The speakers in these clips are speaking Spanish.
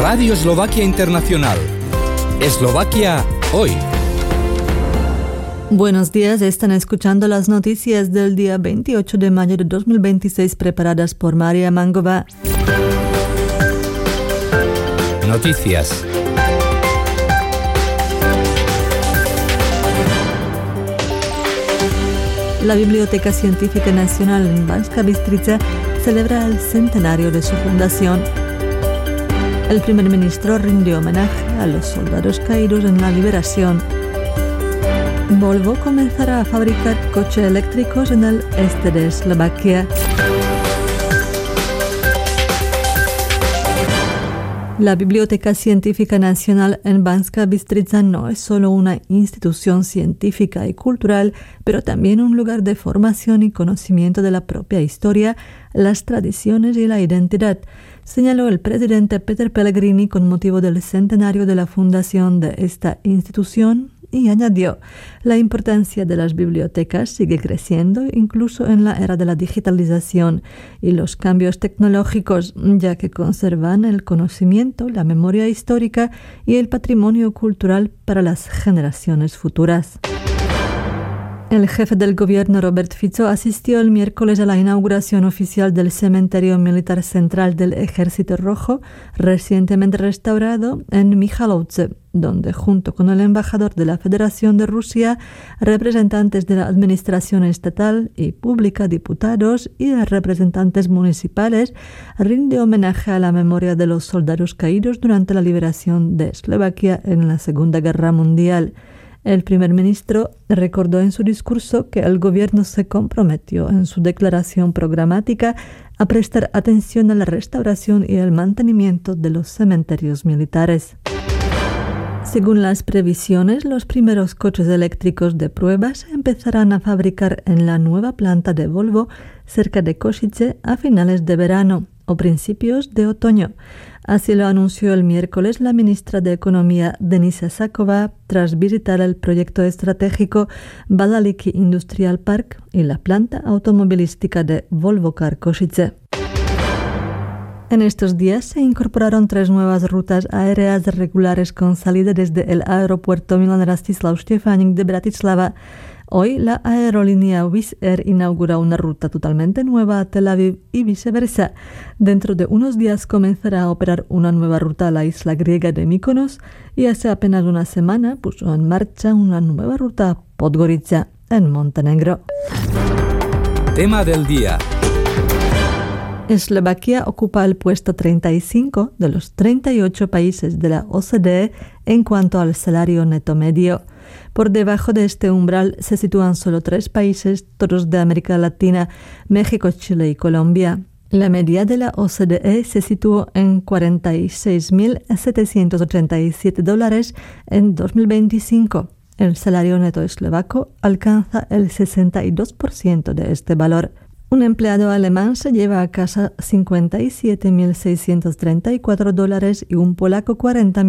Radio Eslovaquia Internacional. Eslovaquia hoy. Buenos días, están escuchando las noticias del día 28 de mayo de 2026 preparadas por María Mangova. Noticias. La Biblioteca Científica Nacional en Banská Bystrica celebra el centenario de su fundación. El primer ministro rindió homenaje a los soldados caídos en la liberación. Volvo comenzará a fabricar coches eléctricos en el este de Eslovaquia. La Biblioteca Científica Nacional en Banská Bystrica no es solo una institución científica y cultural, pero también un lugar de formación y conocimiento de la propia historia, las tradiciones y la identidad, señaló el presidente Peter Pellegrini con motivo del centenario de la fundación de esta institución. Y añadió, la importancia de las bibliotecas sigue creciendo incluso en la era de la digitalización y los cambios tecnológicos, ya que conservan el conocimiento, la memoria histórica y el patrimonio cultural para las generaciones futuras. El jefe del gobierno, Robert Fico, asistió el miércoles a la inauguración oficial del Cementerio Militar Central del Ejército Rojo, recientemente restaurado en Michalovce, donde junto con el embajador de la Federación de Rusia, representantes de la administración estatal y pública, diputados y representantes municipales, rinde homenaje a la memoria de los soldados caídos durante la liberación de Eslovaquia en la Segunda Guerra Mundial. El primer ministro recordó en su discurso que el gobierno se comprometió en su declaración programática a prestar atención a la restauración y el mantenimiento de los cementerios militares. Según las previsiones, los primeros coches eléctricos de prueba se empezarán a fabricar en la nueva planta de Volvo cerca de Košice a finales de verano o principios de otoño. Así lo anunció el miércoles la ministra de Economía, Denisa Sáková, tras visitar el proyecto estratégico Badaliky Industrial Park y la planta automovilística de Volvo Car Košice. En estos días se incorporaron 3 nuevas rutas aéreas regulares con salida desde el aeropuerto Milan Rastislav Štefánik de Bratislava. Hoy la aerolínea Wizz Air inaugura una ruta totalmente nueva a Tel Aviv y viceversa. Dentro de unos días comenzará a operar una nueva ruta a la isla griega de Mykonos y hace apenas una semana puso en marcha una nueva ruta a Podgorica, en Montenegro. Tema del día. Eslovaquia ocupa el puesto 35 de los 38 países de la OCDE en cuanto al salario neto medio. Por debajo de este umbral se sitúan solo 3 países, todos de América Latina, México, Chile y Colombia. La media de la OCDE se situó en $46.787 en 2025. El salario neto eslovaco alcanza el 62% de este valor. Un empleado alemán se lleva a casa $57.634 y un polaco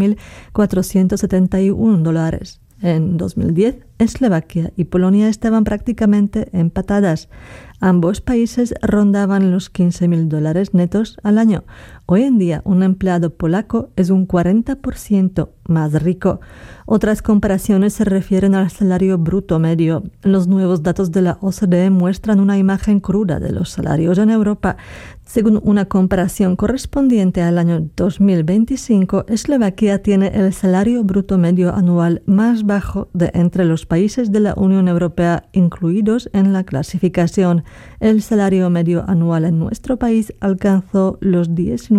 $40.471. En 2010, Eslovaquia y Polonia estaban prácticamente empatadas. Ambos países rondaban los $15.000 netos al año. Hoy en día, un empleado polaco es un 40% más rico. Otras comparaciones se refieren al salario bruto medio. Los nuevos datos de la OCDE muestran una imagen cruda de los salarios en Europa. Según una comparación correspondiente al año 2025, Eslovaquia tiene el salario bruto medio anual más bajo de entre los países de la Unión Europea incluidos en la clasificación. El salario medio anual en nuestro país alcanzó los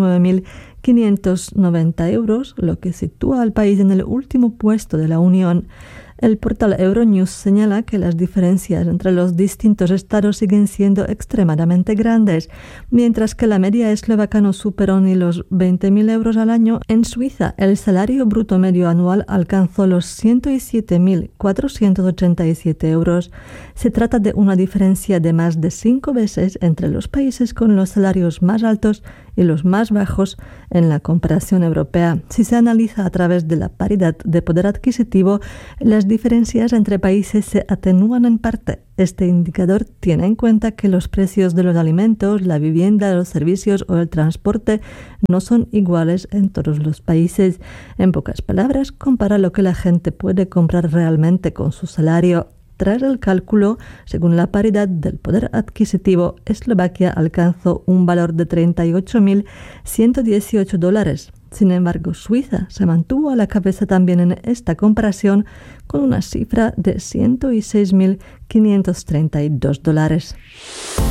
19.590 euros, lo que sitúa al país en el último puesto de la Unión. El portal Euronews señala que las diferencias entre los distintos estados siguen siendo extremadamente grandes. Mientras que la media eslovaca no superó ni los 20.000 euros al año, en Suiza el salario bruto medio anual alcanzó los 107.487 euros. Se trata de una diferencia de más de 5 veces entre los países con los salarios más altos y los más bajos en la comparación europea. Si se analiza a través de la paridad de poder adquisitivo, las diferencias entre países se atenúan en parte. Este indicador tiene en cuenta que los precios de los alimentos, la vivienda, los servicios o el transporte no son iguales en todos los países. En pocas palabras, compara lo que la gente puede comprar realmente con su salario. Tras el cálculo, según la paridad del poder adquisitivo, Eslovaquia alcanzó un valor de $30.118. Sin embargo, Suiza se mantuvo a la cabeza también en esta comparación con una cifra de $106.532.